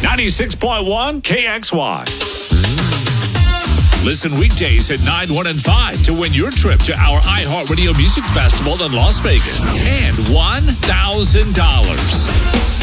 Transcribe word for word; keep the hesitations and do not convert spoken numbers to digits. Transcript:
ninety-six point one K X Y. Listen weekdays at nine, one, and five to win your trip to our iHeartRadio Music Festival in Las Vegas and one thousand dollars.